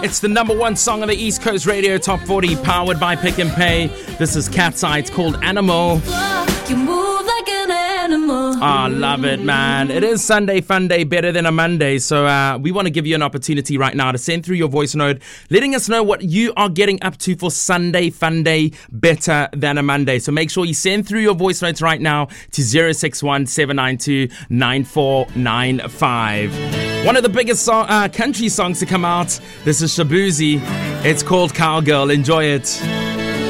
It's the number one song on the East Coast Radio Top 40, powered by Pick and Pay. This is Cat's Eye. It's called Animal. You move like an animal. I love it, man. It is Sunday Fun Day, better than a Monday. So we want to give you an opportunity right now to send through your voice note, letting us know what you are getting up to for Sunday Fun Day, better than a Monday. So make sure you send through your voice notes right now to 061 792 9495. One of the biggest country songs to come out. This is Shabuzi. It's called Cowgirl. Enjoy it.